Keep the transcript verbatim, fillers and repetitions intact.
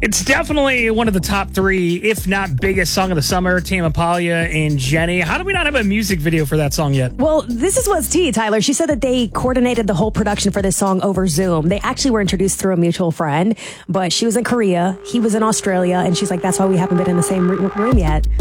It's definitely one of the top three, if not biggest song of the summer, Tame Impala and Jenny. How do we not have a music video for that song yet? Well, this is what's tea, Tyler. She said that they coordinated the whole production for this song over Zoom. They actually were introduced through a mutual friend, but she was in Korea, he was in Australia, and she's like, that's why we haven't been in the same room yet.